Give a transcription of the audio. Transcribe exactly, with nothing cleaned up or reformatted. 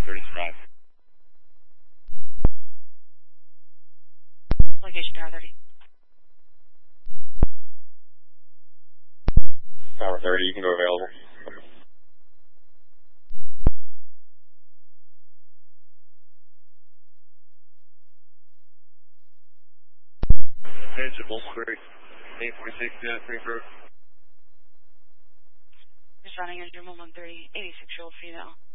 thirty Drive. Location Tower thirty. Tower thirty, you can go available. Attention, Mulberry, eight forty-six, uh, Springford. Just running engine one one three, eighty-six year old female.